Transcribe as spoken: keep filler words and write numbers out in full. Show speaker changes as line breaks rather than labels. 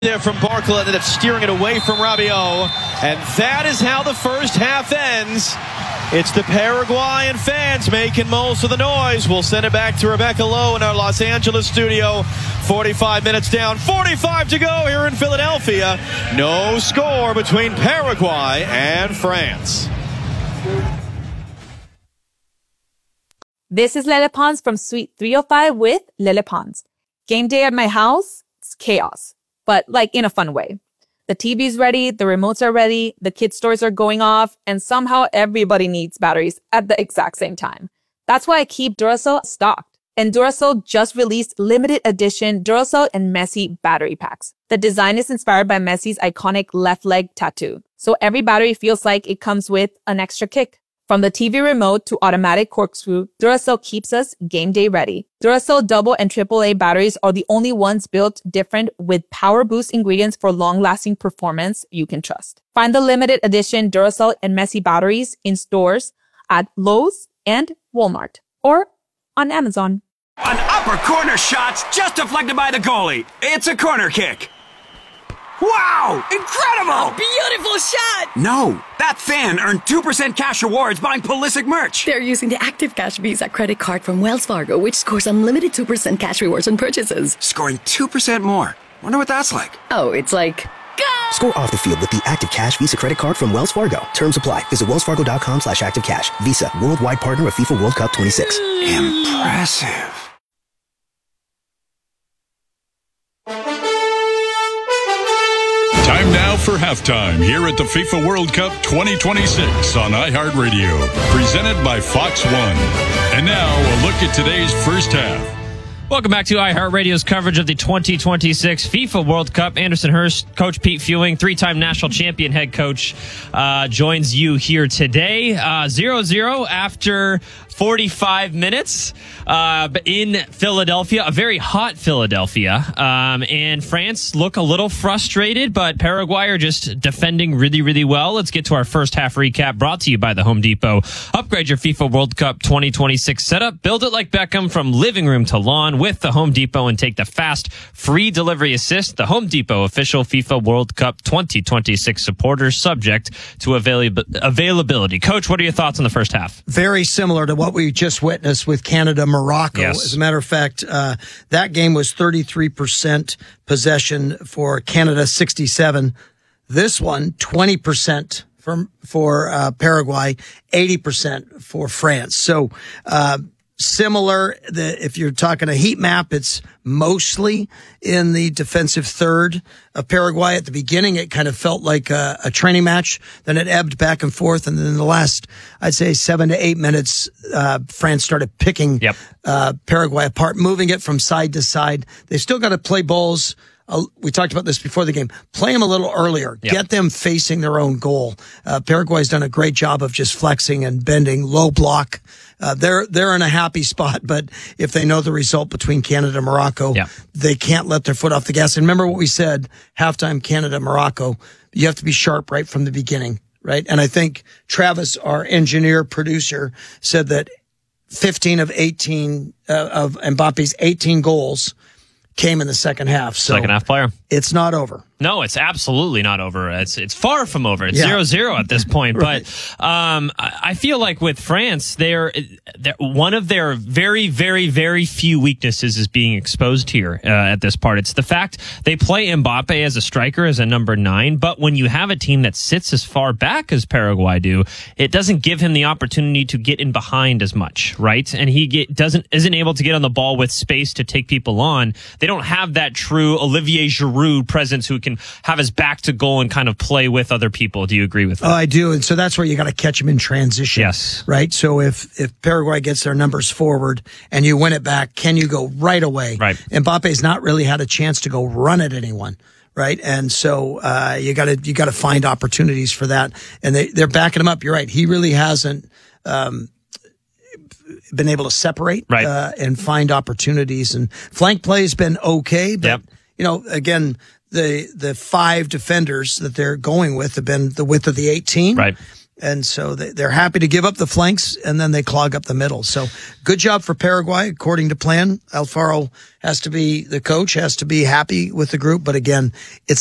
There from Barkla, ended up steering it away from Rabiot, and that is how the first half ends. It's the Paraguayan fans making most of the noise. We'll send it back to Rebecca Lowe in our Los Angeles studio. forty-five minutes down, forty-five to go here in Philadelphia. No score between Paraguay and France.
This is Lele Pons from Suite three oh five with Lele Pons. Game day at my house, it's chaos. But like in a fun way. The T V's ready, the remotes are ready, the kids' toys are going off, and somehow everybody needs batteries at the exact same time. That's why I keep Duracell stocked. And Duracell just released limited edition Duracell and Messi battery packs. The design is inspired by Messi's iconic left leg tattoo. So every battery feels like it comes with an extra kick. From the T V remote to automatic corkscrew, Duracell keeps us game day ready. Duracell double and triple A batteries are the only ones built different with power boost ingredients for long-lasting performance you can trust. Find the limited edition Duracell and Messi batteries in stores at Lowe's and Walmart or on Amazon.
An upper corner shot's just deflected by the goalie. It's a corner kick. Wow! Incredible!
Beautiful shot!
No, that fan earned two percent cash rewards buying Pulisic merch.
They're using the Active Cash Visa credit card from Wells Fargo, which scores unlimited two percent cash rewards on purchases.
Scoring two percent more. Wonder what that's like.
Oh, it's like... Go!
Score off the field with the Active Cash Visa credit card from Wells Fargo. Terms apply. Visit wellsfargo.com slash activecash. Visa. Worldwide partner of FIFA World Cup twenty-six.
Impressive.
Time now for halftime here at the FIFA World Cup twenty twenty-six on iHeartRadio, presented by Fox One. And now a look at today's first half.
Welcome back to iHeartRadio's coverage of the twenty twenty-six FIFA World Cup. Anderson Hurst, Coach Pete Fewing, three-time national champion head coach, uh, joins you here today. Uh, zero zero after forty-five minutes uh, in Philadelphia, a very hot Philadelphia. Um, and France look a little frustrated, but Paraguay are just defending really, really well. Let's get to our first half recap, brought to you by the Home Depot. Upgrade your FIFA World Cup twenty twenty-six setup. Build it like Beckham from living room to lawn with the Home Depot and take the fast, free delivery assist. The Home Depot official FIFA World Cup twenty twenty-six supporters, subject to avail- availability. Coach, what are your thoughts on the first half?
Very similar to what we just witnessed with Canada, Morocco.
Yes.
As a matter of fact, uh, that game was thirty-three percent possession for Canada, sixty-seven. This one, twenty percent for, for uh, Paraguay, eighty percent for France. So, uh, similar, the, if you're talking a heat map, it's mostly in the defensive third of Paraguay. At the beginning, it kind of felt like a, a training match. Then it ebbed back and forth. And then in the last, I'd say seven to eight minutes, uh, France started picking
Yep.
uh, Paraguay apart, moving it from side to side. They still got to play balls. Uh, we talked about this before the game. Play them a little earlier.
Yep.
Get them facing their own goal. Uh, Paraguay's done a great job of just flexing and bending, low block. Uh, they're, they're in a happy spot, but if they know the result between Canada and Morocco,
Yep.
they can't let their foot off the gas. And remember what we said, halftime Canada, Morocco, you have to be sharp right from the beginning, right? And I think Travis, our engineer, producer, said that fifteen of eighteen, uh, of Mbappe's eighteen goals came in the second half. So
Second half player.
it's not over.
No, it's absolutely not over. It's it's far from over. It's
Yeah.
zero zero at this point.
Right.
But um, I I feel like with France, they're, they're one of their very, very, very few weaknesses is being exposed here uh, at this part. It's the fact they play Mbappe as a striker, as a number nine. But when you have a team that sits as far back as Paraguay do, it doesn't give him the opportunity to get in behind as much, right? And he get, doesn't isn't able to get on the ball with space to take people on. They don't have that true Olivier Giroud presence who can have his back to goal and kind of play with other people. Do you agree with that?
Oh, I do. And so that's where you got to catch them in transition.
Yes.
Right. So if, if Paraguay gets their numbers forward and you win it back, can you go right away?
Right.
Mbappe's not really had a chance to go run at anyone. Right. And so, uh, you gotta, you gotta find opportunities for that. And they, they're backing him up. You're right. He really hasn't, um, been able to separate,
right.
uh, and find opportunities, and flank play has been okay, but
Yep.
you know, again, the, the five defenders that they're going with have been the width of the eighteen.
Right.
And so they, they're happy to give up the flanks, and then they clog up the middle. So good job for Paraguay, according to plan. Alfaro has to be, the coach has to be happy with the group. But again, it's